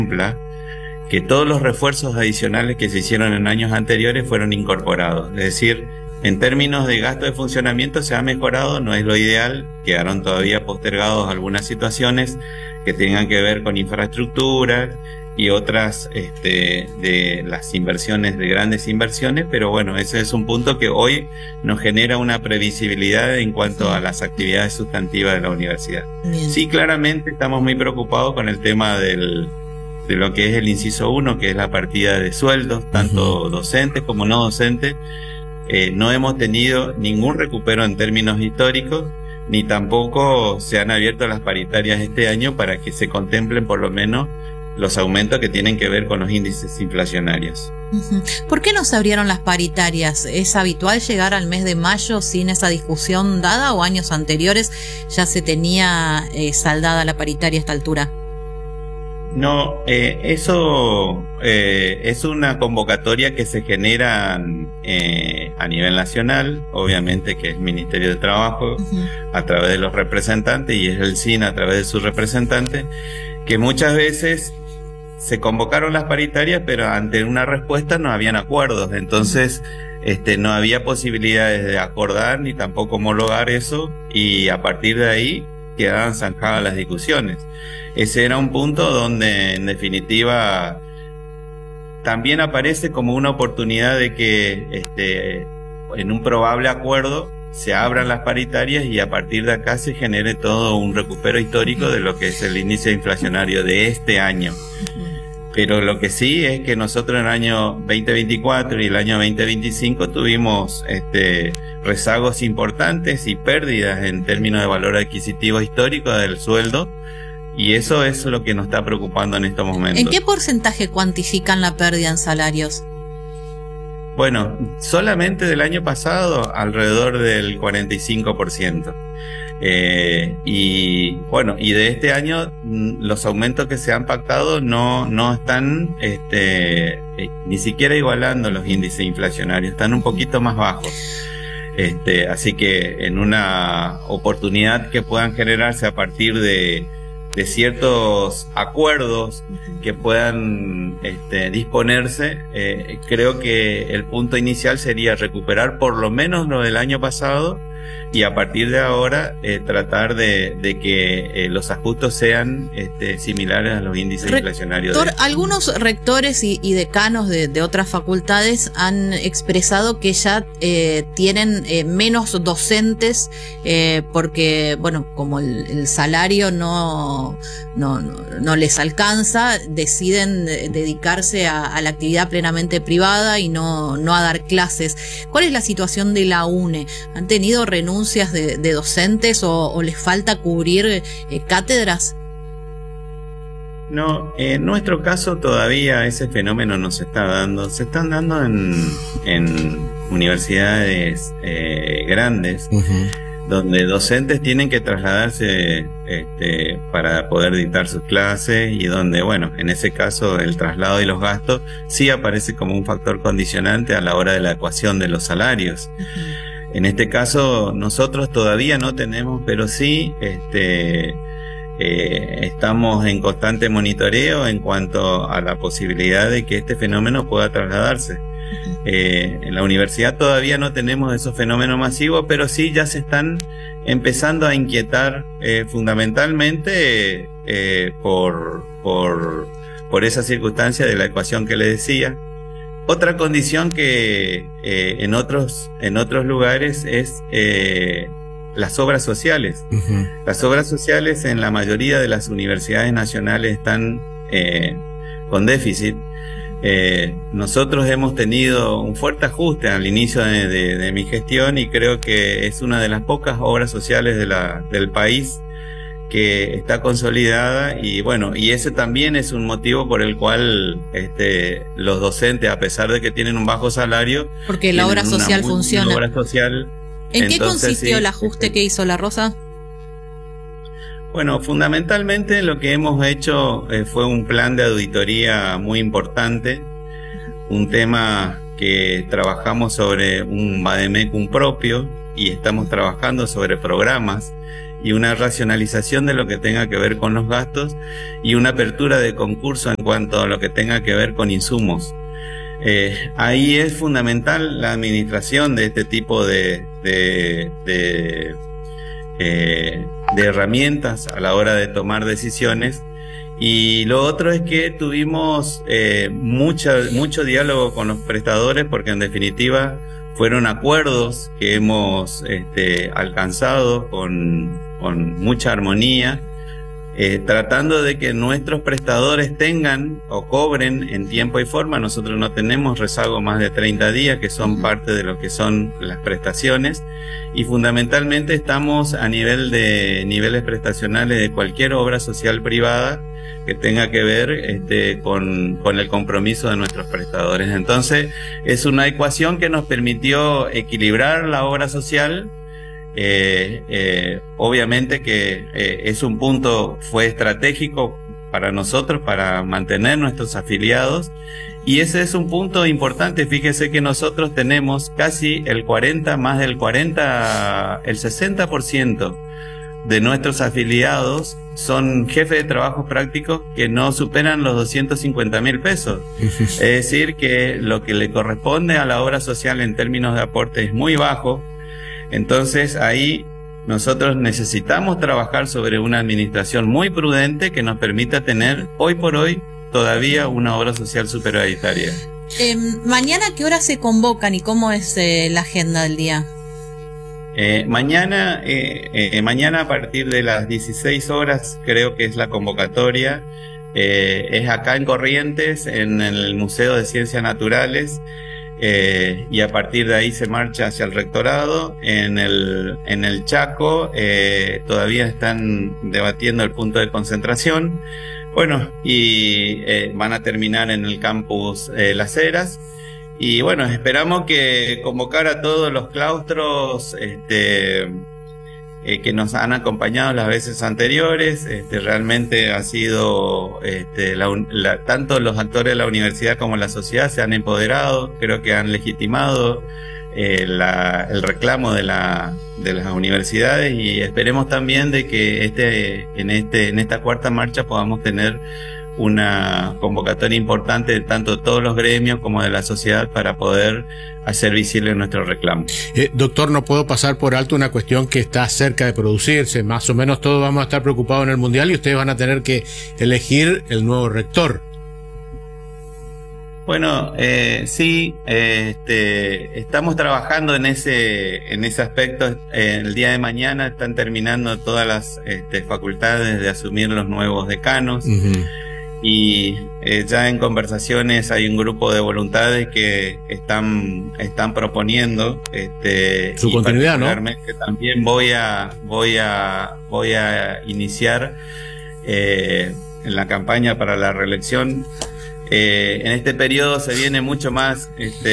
que todos los refuerzos adicionales que se hicieron en años anteriores fueron incorporados. Es decir, en términos de gasto de funcionamiento se ha mejorado, no es lo ideal, quedaron todavía postergados algunas situaciones que tengan que ver con infraestructura y otras de las inversiones, de grandes inversiones, pero bueno, ese es un punto que hoy nos genera una previsibilidad en cuanto a las actividades sustantivas de la universidad. Bien. Sí, claramente estamos muy preocupados con el tema de lo que es el inciso 1, que es la partida de sueldos, tanto docentes como no docentes. No hemos tenido ningún recupero en términos históricos, ni tampoco se han abierto las paritarias este año para que se contemplen por lo menos los aumentos que tienen que ver con los índices inflacionarios. ¿Por qué no se abrieron las paritarias? ¿Es habitual llegar al mes de mayo sin esa discusión dada o años anteriores ya se tenía saldada la paritaria a esta altura? No, eso es una convocatoria que se genera a nivel nacional, obviamente que es el Ministerio de Trabajo a través de los representantes y es el SIN a través de sus representantes, que muchas veces se convocaron las paritarias, pero ante una respuesta no habían acuerdos, entonces no había posibilidades de acordar ni tampoco homologar eso y a partir de ahí quedaban zanjadas las discusiones. Ese era un punto donde en definitiva también aparece como una oportunidad de que en un probable acuerdo se abran las paritarias y a partir de acá se genere todo un recupero histórico de lo que es el índice inflacionario de este año. Pero lo que sí es que nosotros en el año 2024 y el año 2025 tuvimos rezagos importantes y pérdidas en términos de valor adquisitivo histórico del sueldo. Y eso es lo que nos está preocupando en estos momentos. ¿En qué porcentaje cuantifican la pérdida en salarios? Bueno, solamente del año pasado alrededor del 45%. Y bueno, y de este año los aumentos que se han pactado no están ni siquiera igualando los índices inflacionarios, están un poquito más bajos. Así que en una oportunidad que puedan generarse a partir de ciertos acuerdos que puedan disponerse, creo que el punto inicial sería recuperar por lo menos lo del año pasado y a partir de ahora tratar de que los ajustes sean similares a los índices inflacionarios. Algunos rectores y decanos de otras facultades han expresado que ya tienen menos docentes porque, bueno, como el salario no les alcanza, deciden dedicarse a la actividad plenamente privada y no a dar clases. ¿Cuál es la situación de la UNE? ¿Han tenido renuncias de docentes o les falta cubrir cátedras? No, en nuestro caso todavía ese fenómeno no se está dando. Se están dando en universidades grandes, donde docentes tienen que trasladarse para poder dictar sus clases y donde, bueno, en ese caso el traslado y los gastos sí aparece como un factor condicionante a la hora de la ecuación de los salarios. En este caso nosotros todavía no tenemos, pero sí estamos en constante monitoreo en cuanto a la posibilidad de que este fenómeno pueda trasladarse. En la universidad todavía no tenemos esos fenómenos masivos, pero sí ya se están empezando a inquietar fundamentalmente por esa circunstancia de la ecuación que le decía. Otra condición que en otros lugares es las obras sociales. Las obras sociales en la mayoría de las universidades nacionales están con déficit. Nosotros hemos tenido un fuerte ajuste al inicio de mi gestión y creo que es una de las pocas obras sociales del país que está consolidada y bueno, y ese también es un motivo por el cual los docentes, a pesar de que tienen un bajo salario, porque la obra social funciona. Obra social. ¿En qué consistió el ajuste que hizo La Rosa? Bueno, fundamentalmente lo que hemos hecho fue un plan de auditoría muy importante, un tema que trabajamos sobre un vademecum propio y estamos trabajando sobre programas y una racionalización de lo que tenga que ver con los gastos y una apertura de concurso en cuanto a lo que tenga que ver con insumos. Ahí es fundamental la administración de este tipo de herramientas a la hora de tomar decisiones. Y lo otro es que tuvimos mucho diálogo con los prestadores, porque en definitiva fueron acuerdos que hemos alcanzado con mucha armonía, tratando de que nuestros prestadores tengan o cobren en tiempo y forma. Nosotros no tenemos rezago más de 30 días, que son parte de lo que son las prestaciones, y fundamentalmente estamos a nivel de niveles prestacionales de cualquier obra social privada que tenga que ver con el compromiso de nuestros prestadores. Entonces, es una ecuación que nos permitió equilibrar la obra social. Obviamente que es un punto, fue estratégico para nosotros, para mantener nuestros afiliados, y ese es un punto importante. Fíjese que nosotros tenemos casi el 60% de nuestros afiliados son jefes de trabajos prácticos que no superan los 250.000 pesos. Es decir, que lo que le corresponde a la obra social en términos de aporte es muy bajo. Entonces ahí nosotros necesitamos trabajar sobre una administración muy prudente que nos permita tener hoy por hoy todavía una obra social superioritaria. Mañana, ¿qué hora se convocan y cómo es la agenda del día? Mañana a partir de las 16 horas creo que es la convocatoria. Es acá en Corrientes, en el Museo de Ciencias Naturales. Y a partir de ahí se marcha hacia el rectorado. En el Chaco todavía están debatiendo el punto de concentración. Bueno, y van a terminar en el campus Las Heras. Y bueno, esperamos que convocar a todos los claustros que nos han acompañado las veces anteriores. Realmente ha sido tanto los actores de la universidad como la sociedad se han empoderado, creo que han legitimado el reclamo de las universidades, y esperemos también de que en esta cuarta marcha podamos tener una convocatoria importante de tanto todos los gremios como de la sociedad para poder hacer visible nuestro reclamo. Doctor, no puedo pasar por alto una cuestión que está cerca de producirse. Más o menos todos vamos a estar preocupados en el Mundial y ustedes van a tener que elegir el nuevo rector. Bueno, sí, estamos trabajando en ese aspecto. El día de mañana están terminando todas las facultades de asumir los nuevos decanos. Uh-huh. Y ya en conversaciones hay un grupo de voluntades que están proponiendo su continuidad, ¿no? También voy a iniciar en la campaña para la reelección. En este periodo se viene mucho más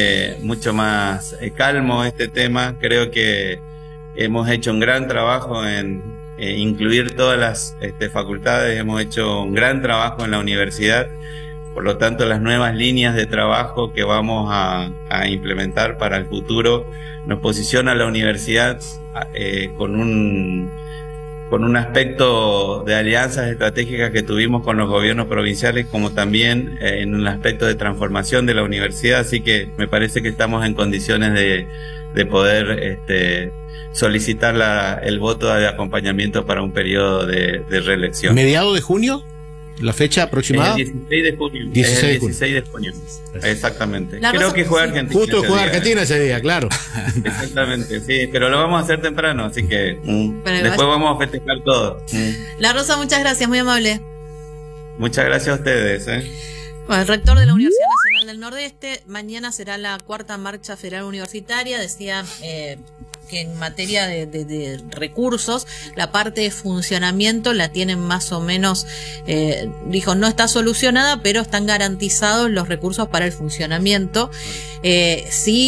calmo este tema. Creo que hemos hecho un gran trabajo en incluir todas las facultades. Hemos hecho un gran trabajo en la universidad. Por lo tanto, las nuevas líneas de trabajo que vamos a implementar para el futuro nos posiciona a la universidad con un aspecto de alianzas estratégicas que tuvimos con los gobiernos provinciales, como también en un aspecto de transformación de la universidad. Así que me parece que estamos en condiciones de poder solicitar el voto de acompañamiento para un periodo de reelección. ¿Mediado de junio? ¿La fecha aproximada? El 16 de junio. 16 de junio. Exactamente. Creo que juega Argentina. Justo juega Argentina ese día, claro. Exactamente, sí. Pero lo vamos a hacer temprano, así que después vamos a festejar todo. La Rosa, muchas gracias, muy amable. Muchas gracias a ustedes. Bueno, el rector de la Universidad Nacional del Nordeste, mañana será la cuarta marcha federal universitaria. Decía que en materia de recursos, la parte de funcionamiento la tienen más o menos, dijo, no está solucionada, pero están garantizados los recursos para el funcionamiento. Sí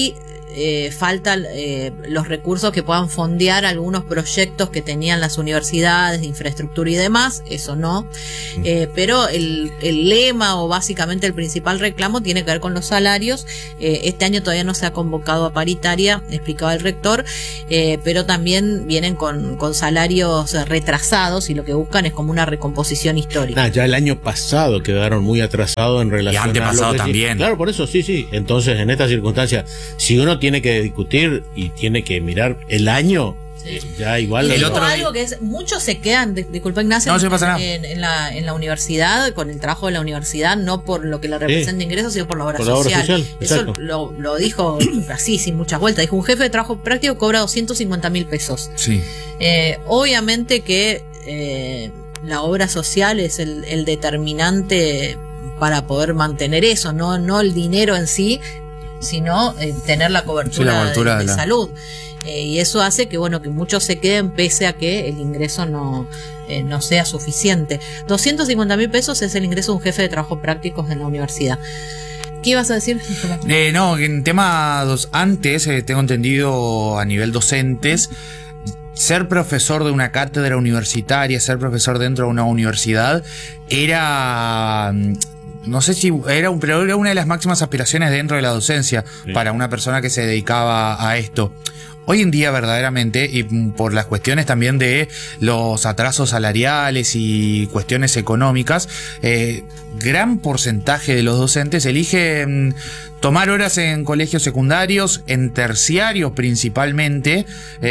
faltan los recursos que puedan fondear algunos proyectos que tenían las universidades de infraestructura y demás, eso no, pero el lema o básicamente el principal reclamo tiene que ver con los salarios. Este año todavía no se ha convocado a paritaria, explicaba el rector, pero también vienen con salarios retrasados y lo que buscan es como una recomposición histórica. Ya el año pasado quedaron muy atrasados en relación y antepasado a lo que también. Claro, por eso, sí. Entonces, en estas circunstancias, si uno tiene que discutir y tiene que mirar el año, ya igual. Y algo que es, muchos se quedan, disculpa Ignacio, no pasa nada. En la universidad, con el trabajo de la universidad, no por lo que le representa ingresos, sino por la obra social. Eso lo dijo así, sin muchas vueltas. Dijo, un jefe de trabajo práctico cobra 250.000 pesos. Sí. Obviamente que la obra social es el determinante para poder mantener eso, no el dinero en sí, sino tener la cobertura de salud. Y eso hace que que muchos se queden pese a que el ingreso no sea suficiente. 250.000 pesos es el ingreso de un jefe de trabajo prácticos en la universidad. ¿Qué ibas a decir? No, en tema antes, tengo entendido a nivel docentes, ser profesor de una cátedra universitaria, ser profesor dentro de una universidad, era... No sé si pero era una de las máximas aspiraciones dentro de la docencia para una persona que se dedicaba a esto. Hoy en día verdaderamente, y por las cuestiones también de los atrasos salariales y cuestiones económicas, gran porcentaje de los docentes eligen tomar horas en colegios secundarios, en terciarios principalmente,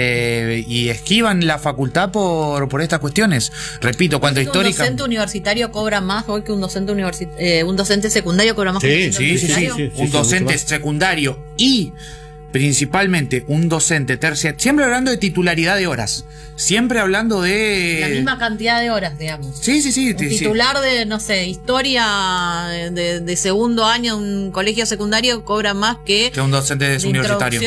y esquivan la facultad por estas cuestiones. Repito, cuando histórica... ¿Un docente universitario cobra más hoy que un docente secundario cobra más que un docente universitario? Sí, un docente secundario y... principalmente un docente terciario, siempre hablando de titularidad de horas, siempre hablando de... la misma cantidad de horas, digamos. Sí. Un titular de, no sé, historia de segundo año de un colegio secundario cobra más que un docente universitario.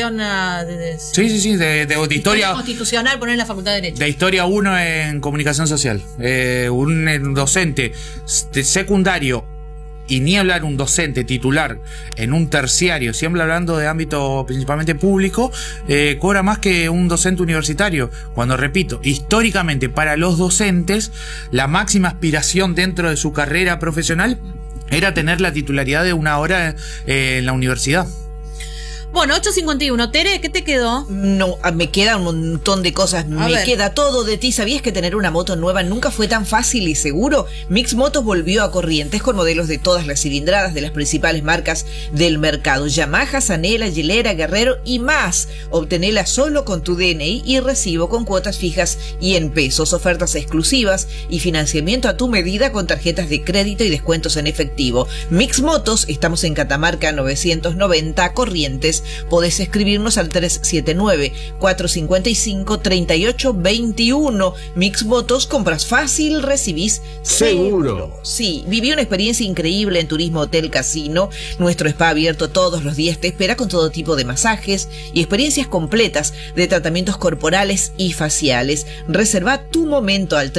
De historia constitucional, poner en la Facultad de Derecho. De historia 1 en comunicación social. Un docente secundario, y ni hablar un docente titular en un terciario, siempre hablando de ámbito principalmente público, cobra más que un docente universitario. Cuando, repito, históricamente para los docentes la máxima aspiración dentro de su carrera profesional era tener la titularidad de una hora en la universidad. Bueno, 8:51. Tere, ¿qué te quedó? No, me queda un montón de cosas. Queda todo de ti. ¿Sabías que tener una moto nueva nunca fue tan fácil y seguro? Mix Motos volvió a Corrientes con modelos de todas las cilindradas de las principales marcas del mercado: Yamaha, Zanela, Gilera, Guerrero y más. Obtenela solo con tu DNI y recibo con cuotas fijas y en pesos, ofertas exclusivas y financiamiento a tu medida con tarjetas de crédito y descuentos en efectivo. Mix Motos, estamos en Catamarca 990, Corrientes. Podés escribirnos al 379-455-3821. Mix Motos, compras fácil, recibís seguro. Sí, viví una experiencia increíble en Turismo Hotel Casino. Nuestro spa abierto todos los días te espera con todo tipo de masajes y experiencias completas de tratamientos corporales y faciales. Reserva tu momento al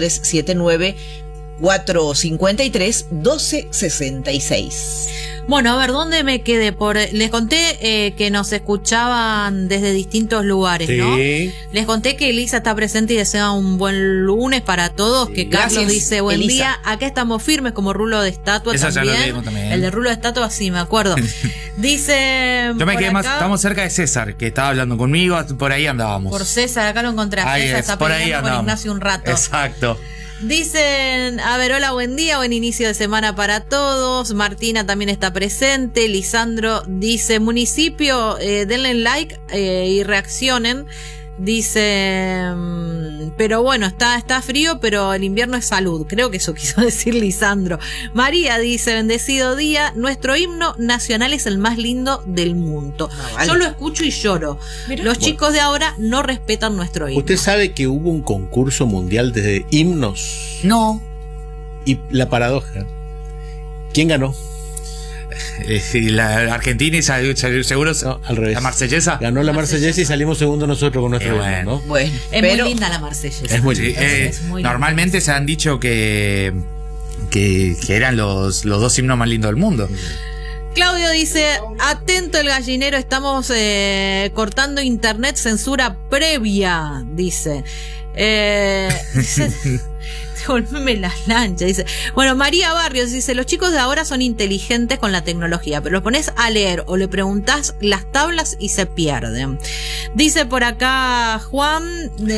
379-453-1266. Bueno, a ver, ¿dónde me quedé? Les conté que nos escuchaban desde distintos lugares, ¿no? Les conté que Elisa está presente y desea un buen lunes para todos, que Carlos Gracias, dice buen Elisa. día. Acá estamos firmes como rulo de estatua. Eso también. ya lo leímos también. El de rulo de estatua, sí, me acuerdo. Dice... Yo me quedé más, estamos cerca de César, que estaba hablando conmigo, por ahí andábamos. Por César, acá lo encontré. César está por ahí peleando con Ignacio un rato. Exacto. Dicen, a ver, hola, buen día, buen inicio de semana para todos. Martina también está presente. Lisandro dice, municipio, denle like y reaccionen. Dice, pero bueno, está frío, pero el invierno es salud. Creo que eso quiso decir Lisandro. María dice, bendecido día, nuestro himno nacional es el más lindo del mundo. Vale. Yo lo escucho y lloro. Los chicos de ahora no respetan nuestro himno. ¿Usted sabe que hubo un concurso mundial de himnos? No. Y la paradoja, ¿quién ganó? La Argentina y seguro No, al revés. la Marsellesa. Ganó la Marsellesa y salimos segundo nosotros con nuestro himno, ¿no? Bueno, Es muy linda la Marsellesa. Es muy Sí, linda. Es muy linda. normalmente se han dicho que eran los dos himnos más lindos del mundo. Claudio dice, atento el gallinero, estamos cortando internet, censura previa, dice. Devolveme las lanchas, dice. Bueno, María Barrios dice, los chicos de ahora son inteligentes con la tecnología, pero los pones a leer o le preguntás las tablas y se pierden. Dice por acá Juan,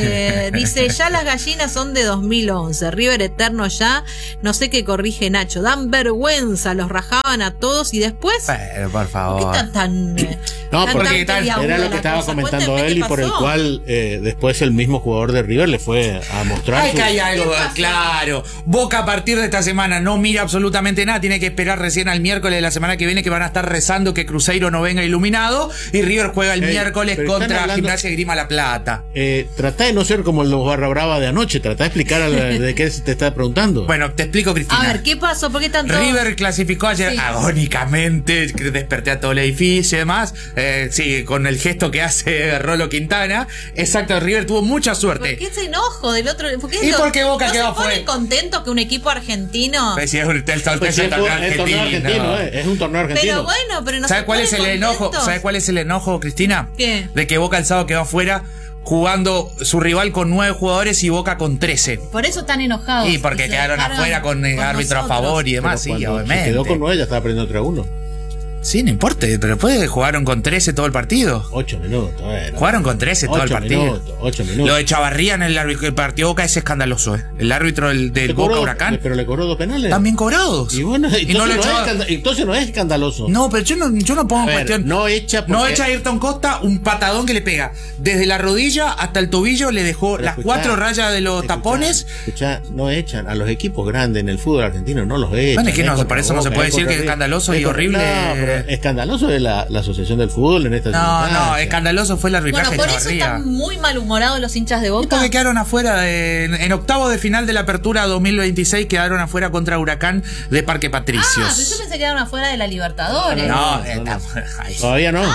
dice, ya las gallinas son de 2011, River eterno ya, no sé qué corrige Nacho, dan vergüenza, los rajaban a todos y después... Pero por favor. ¿Por qué están tan... No, porque era lo que estaba comentando él y por el cual después el mismo jugador de River le fue a mostrar. Ay, que hay algo, claro. Boca a partir de esta semana no mira absolutamente nada, tiene que esperar recién al miércoles de la semana que viene que van a estar rezando que Cruzeiro no venga iluminado y River juega el miércoles contra Gimnasia Grima La Plata. Tratá de no ser como los Barra Brava de anoche, tratá de explicar de qué te está preguntando. Bueno, te explico, Cristina. A ver, ¿qué pasó? ¿Por qué tanto? River clasificó ayer agónicamente, desperté a todo el edificio y demás. Sí, con el gesto que hace Rolo Quintana. Exacto, River tuvo mucha suerte. ¿Por qué ese enojo del otro? ¿Y por qué Boca quedó afuera? ¿No se ponen contentos que un equipo argentino? Pues sí, es un torneo argentino, es un torneo argentino. Pero bueno, pero no. ¿Sabes cuál es el enojo? ¿Sabes cuál es el enojo, Cristina? ¿Qué? De que Boca el sábado quedó afuera jugando su rival con 9 jugadores y Boca con 13. Por eso están enojados. Y porque quedaron afuera con el árbitro a favor y demás, sí, obviamente. Se quedó con 9, ya estaba perdiendo 3-1. Sí, no importa, pero después jugaron con 13 todo el partido. 8 minutos, jugaron con 13 todo el partido. 8 minutos. Lo de Chavarría en el partido Boca es escandaloso, El árbitro del Boca Huracán. Pero le cobró 2 penales. También cobrados. Y bueno, entonces no es escandaloso. No, pero yo no pongo en cuestión. No echa a Ayrton Costa un patadón que le pega. Desde la rodilla hasta el tobillo le dejó las 4 rayas de los tapones. No echan a los equipos grandes en el fútbol argentino, no los echan. Bueno, es que por eso no se puede decir que es escandaloso y horrible. Escandaloso es la Asociación del Fútbol en esta circunstancia. No, escandaloso fue el arbitraje. Bueno, por eso están muy malhumorados los hinchas de Boca. Porque quedaron afuera en octavos de final de la Apertura 2026, quedaron afuera contra Huracán de Parque Patricios. Pero yo pensé que quedaron afuera de la Libertadores. No. Todavía no.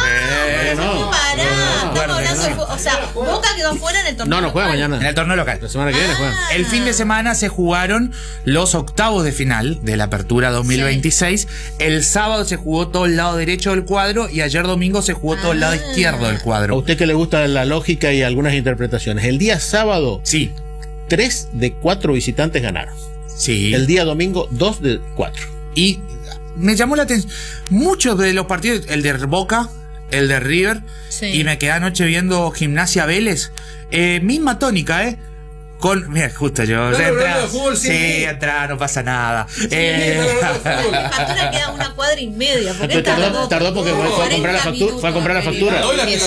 Estamos hablando, o sea, Boca quedó afuera en el torneo local. No juega mañana. En el torneo local. La semana que viene juega. El fin de semana se jugaron los octavos de final de la Apertura 2026. Sí. El sábado se jugó todo el lado derecho del cuadro y ayer domingo se jugó todo el lado izquierdo del cuadro. ¿A usted que le gusta la lógica y algunas interpretaciones? El día sábado, sí, 3 de 4 visitantes ganaron. Sí. El día domingo, 2 de 4. Y me llamó la atención muchos de los partidos, el de Boca, el de River, sí, y me quedé anoche viendo Gimnasia Vélez. Misma tónica, mira, justo yo. Entra, no pasa nada. La factura queda 1 cuadra y media. Tardó porque fue a comprar la factura.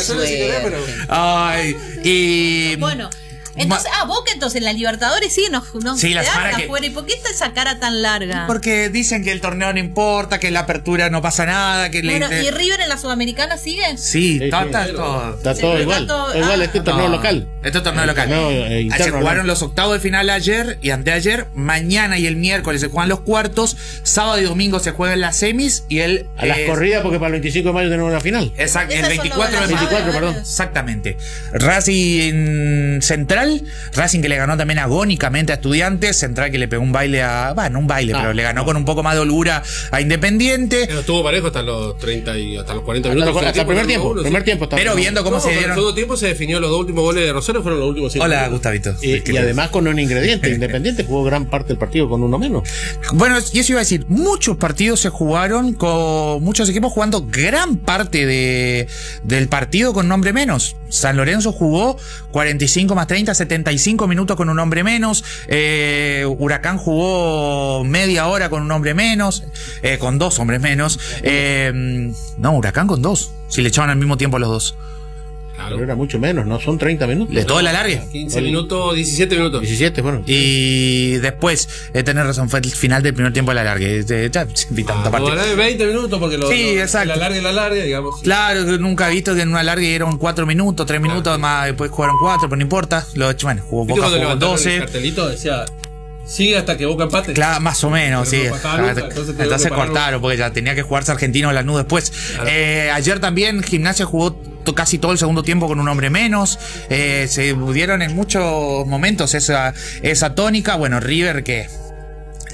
Ay, y bueno. Entonces, Boca entonces en la Libertadores sí nos quedaron afuera. ¿Y por qué está esa cara tan larga? Porque dicen que el torneo no importa, que en la apertura no pasa nada. ¿Y River en la Sudamericana sigue? Sí, está todo igual. Igual este torneo local. Este torneo local. Se jugaron los octavos de final ayer y anteayer. Mañana y el miércoles se juegan los cuartos. Sábado y domingo se juegan las semis y a las corridas, porque para el 25 de mayo tenemos una final. Exacto, el 24 de mayo. Perdón. Exactamente. Racing Central. Racing que le ganó también agónicamente a Estudiantes. Central que le pegó un baile pero le ganó con un poco más de holgura a Independiente. Pero estuvo parejo hasta los 30 y hasta los 40 minutos. Hasta el primer tiempo. Pero viendo cómo se dieron. En el segundo tiempo se definió los 2 últimos goles de Rosario, fueron los últimos 5 Hola, minutos. Gustavito. Y además con un ingrediente. Independiente jugó gran parte del partido con uno menos. Bueno, y eso iba a decir, muchos partidos se jugaron con muchos equipos jugando gran parte del partido con un hombre menos. San Lorenzo jugó 45 más 30, 75 minutos con un hombre menos. Huracán jugó media hora con un hombre menos, con 2 hombres menos. Huracán con 2, si le echaban al mismo tiempo a los 2. Claro. Pero era mucho menos, ¿no? Son 30 minutos. De todo el alargue. 15 minutos, 17 minutos. 17, bueno. Y después, tener razón, fue el final del primer tiempo del alargue. No, 20 minutos porque exacto. El alargue, digamos. Claro, nunca he visto que en un alargue eran 4 minutos, 3 minutos, más después jugaron 4, pero no importa. Jugó Boca, jugó 12. El cartelito decía... Sigue hasta que Boca empate. Claro, más o menos, sí. Entonces cortaron, porque ya tenía que jugarse Argentino en Lanús después. Claro. Ayer también Gimnasia jugó casi todo el segundo tiempo con un hombre menos. Se dieron en muchos momentos esa tónica. Bueno, River que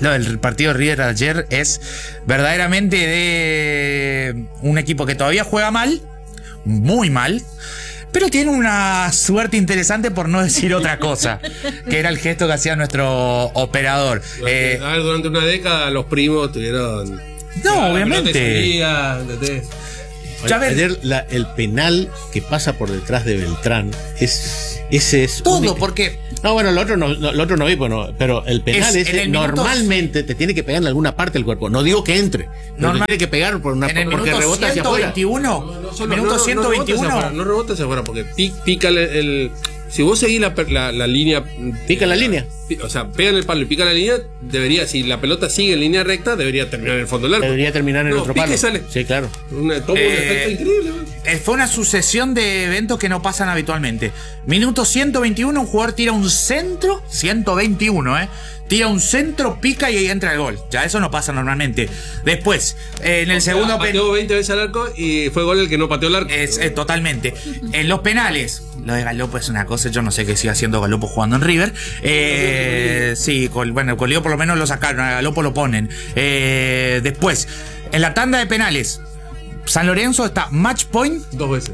El partido de River ayer es verdaderamente de un equipo que todavía juega mal, muy mal, pero tiene una suerte interesante, por no decir otra cosa, que era el gesto que hacía nuestro operador. Durante una década los primos tuvieron... No, obviamente. Ayer el penal que pasa por detrás de Beltrán ese es todo, único. porque no, bueno, lo otro no vi, pero el penal ese normalmente te tiene que pegar en alguna parte del cuerpo. No digo que entre, no tiene que pegar por una en el porque rebota hacia afuera. 121, no rebota hacia afuera porque pica el si vos seguís la línea, pica la línea. O sea, pega en el palo y pica la línea, debería, si la pelota sigue en línea recta, debería terminar en el fondo del arco. Debería terminar en otro palo. Y sale. Sí, claro. Un efecto increíble. Fue una sucesión de eventos que no pasan habitualmente. Minuto 121, un jugador tira un centro, 121, tira un centro, pica y ahí entra el gol. Ya eso no pasa normalmente. Después, en el segundo pateó 20 veces al arco y fue gol el que no pateó el arco. Totalmente. En los penales, lo de Galopo es una cosa, yo no sé qué sigue haciendo Galopo jugando en River. Sí, bueno, con Lío por lo menos lo sacaron, a Galopo lo ponen. Después, en la tanda de penales, San Lorenzo está match point 2 veces.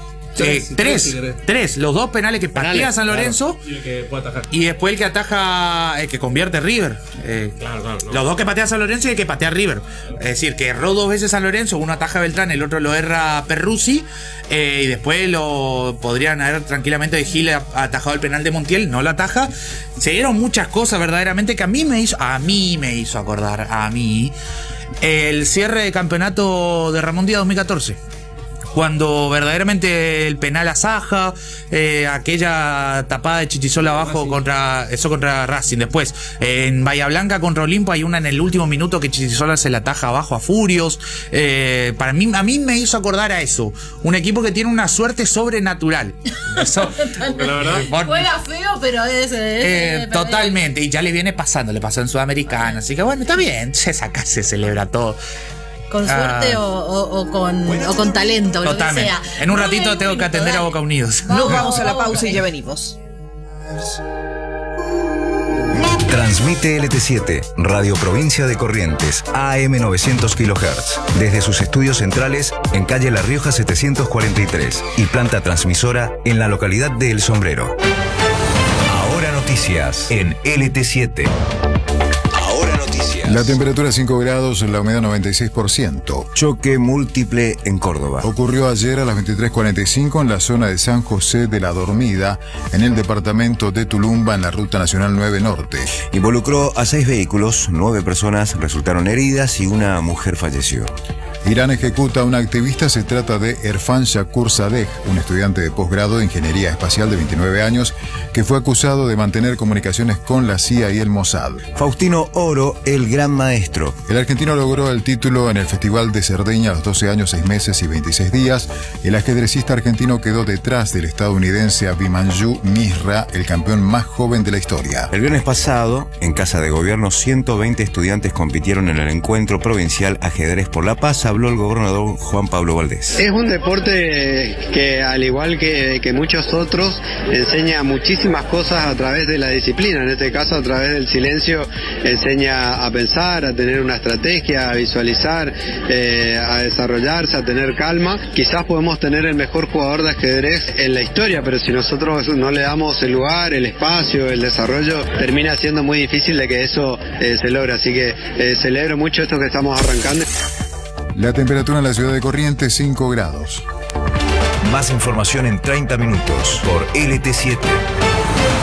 Tres, los 2 penales que patea San Lorenzo, claro. Y el que puede atajar. Y después el que ataja, el que convierte River. Claro, no. Los 2 que patea San Lorenzo y el que patea River. Es decir, que erró 2 veces San Lorenzo, uno ataja a Beltrán, el otro lo erra Perruzzi, y después lo podrían haber tranquilamente de Gil atajado el penal de Montiel, no lo ataja. Se dieron muchas cosas verdaderamente que a mí me hizo acordar el cierre de campeonato de Ramón Díaz 2014. Cuando verdaderamente el penal a Saja, aquella tapada de Chichizola abajo contra Racing. Después, en Bahía Blanca contra Olimpo hay una en el último minuto que Chichizola se la ataja abajo a Furios. A mí me hizo acordar a eso. Un equipo que tiene una suerte sobrenatural. Eso, la verdad. Juega feo, pero es totalmente. Y ya le viene pasando, le pasó en Sudamericana. Así que bueno, está bien. Acá se celebra todo. Con suerte o con talento, totalmente. Lo que sea. En un ratito tengo que atender a Boca Unidos. Nos vamos a la pausa y ya venimos. Transmite LT7, Radio Provincia de Corrientes, AM 900 kHz, desde sus estudios centrales en calle La Rioja 743 y planta transmisora en la localidad de El Sombrero. Ahora noticias en LT7. La temperatura 5 grados, la humedad 96%. Choque múltiple en Córdoba. Ocurrió ayer a las 23:45 en la zona de San José de la Dormida, en el departamento de Tulumba, en la Ruta Nacional 9 Norte. Involucró a 6 vehículos, 9 personas resultaron heridas y una mujer falleció. Irán ejecuta a una activista, se trata de Erfan Shakur Sadeh, un estudiante de posgrado de Ingeniería Espacial de 29 años, que fue acusado de mantener comunicaciones con la CIA y el Mossad. Faustino Oro, el gran maestro. El argentino logró el título en el Festival de Cerdeña a los 12 años, 6 meses y 26 días. El ajedrecista argentino quedó detrás del estadounidense Abimanyu Misra, el campeón más joven de la historia. El viernes pasado, en Casa de Gobierno, 120 estudiantes compitieron en el encuentro provincial Ajedrez por la Paz. Habló el gobernador Juan Pablo Valdés. Es un deporte que, al igual que muchos otros, enseña muchísimas cosas a través de la disciplina. En este caso, a través del silencio, enseña a pensar, a tener una estrategia, a visualizar, a desarrollarse, a tener calma. Quizás podemos tener el mejor jugador de ajedrez en la historia, pero si nosotros no le damos el lugar, el espacio, el desarrollo, termina siendo muy difícil de que eso se logre. Así que celebro mucho esto que estamos arrancando. La temperatura en la ciudad de Corrientes, 5 grados. Más información en 30 minutos por LT7.